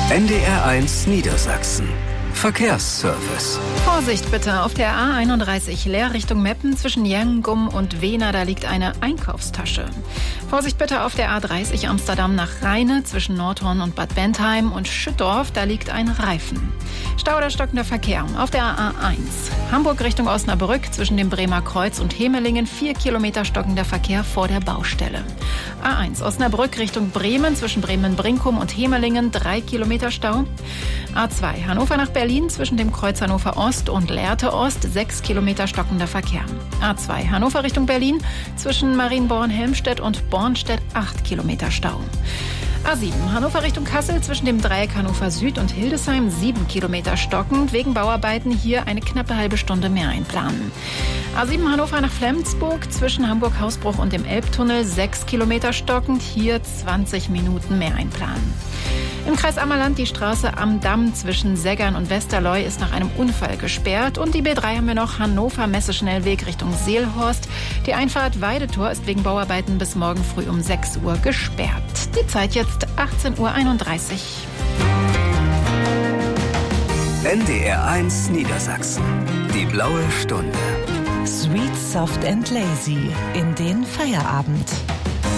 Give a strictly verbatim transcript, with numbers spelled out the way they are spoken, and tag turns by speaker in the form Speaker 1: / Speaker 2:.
Speaker 1: N D R eins Niedersachsen. Verkehrsservice.
Speaker 2: Vorsicht bitte, auf der A einunddreißig Leer Richtung Meppen zwischen Jangum und Wehner, da liegt eine Einkaufstasche. Vorsicht bitte auf der A dreißig Amsterdam nach Rheine zwischen Nordhorn und Bad Bentheim und Schüttorf, da liegt ein Reifen. Stau oder stockender Verkehr auf der A eins. Hamburg Richtung Osnabrück zwischen dem Bremer Kreuz und Hemelingen, vier Kilometer stockender Verkehr vor der Baustelle. A eins Osnabrück Richtung Bremen zwischen Bremen-Brinkum und Hemelingen, drei Kilometer Stau. A zwei Hannover nach Berlin zwischen dem Kreuz Hannover Ost und Lehrte Ost, sechs Kilometer stockender Verkehr. A zwei Hannover Richtung Berlin zwischen Marienborn-Helmstedt und Bornstedt, acht Kilometer Stau. A sieben Hannover Richtung Kassel zwischen dem Dreieck Hannover Süd und Hildesheim, sieben Kilometer stockend. Wegen Bauarbeiten hier eine knappe halbe Stunde mehr einplanen. A sieben Hannover nach Flensburg zwischen Hamburg-Hausbruch und dem Elbtunnel, sechs Kilometer stockend. Hier zwanzig Minuten mehr einplanen. Im Kreis Ammerland die Straße am Damm zwischen Seggern und Westerleu ist nach einem Unfall gesperrt. Und die B drei haben wir noch, Hannover-Messeschnellweg Richtung Seelhorst. Die Einfahrt Weidetor ist wegen Bauarbeiten bis morgen früh um sechs Uhr gesperrt. Die Zeit jetzt achtzehn Uhr einunddreißig.
Speaker 1: N D R eins Niedersachsen. Die blaue Stunde.
Speaker 3: Sweet, soft and lazy in den Feierabend.